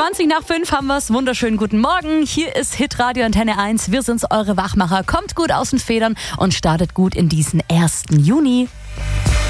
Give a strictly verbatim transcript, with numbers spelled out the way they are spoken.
zwanzig nach fünf haben wir's. Wunderschönen guten Morgen. Hier ist Hitradio Antenne eins. Wir sind's, eure Wachmacher. Kommt gut aus den Federn und startet gut in diesen ersten Juni.